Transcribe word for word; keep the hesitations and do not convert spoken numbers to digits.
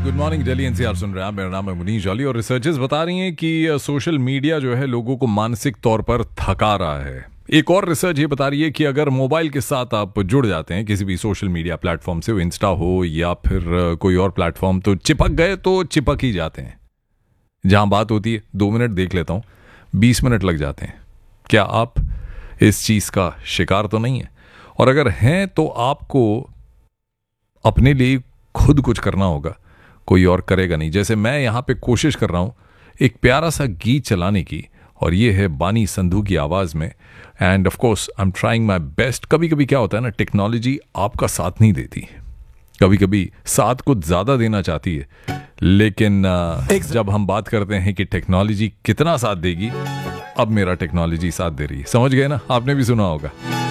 Good morning Delhi NCR सुन रहे हैं। मेरा नाम है मुनीश जॉली और रिसर्चर्स बता रही हैं कि सोशल मीडिया जो है लोगों को मानसिक तौर पर थका रहा है। एक और रिसर्च ये बता रही है कि अगर मोबाइल के साथ आप जुड़ जाते हैं किसी भी सोशल मीडिया प्लेटफॉर्म से, वो इंस्टा हो या फिर कोई और प्लेटफॉर्म, तो चिपक गए तो चिपक ही जाते हैं। जहां बात होती है दो मिनट देख लेता हूं, बीस मिनट लग जाते हैं। क्या आप इस चीज का शिकार तो नहीं है? और अगर हैं तो आपको अपने लिए खुद कुछ करना होगा, कोई और करेगा नहीं। जैसे मैं यहां पे कोशिश कर रहा हूं एक प्यारा सा गीत चलाने की, और ये है बानी संधू की आवाज में। End of course I am trying my best. कभी कभी क्या होता है ना, टेक्नोलॉजी आपका साथ नहीं देती, कभी कभी साथ कुछ ज्यादा देना चाहती है। लेकिन जब हम बात करते हैं कि टेक्नोलॉजी कितना साथ देगी, अब मेरा टेक्नोलॉजी साथ दे रही है। समझ गए ना? आपने भी सुना होगा।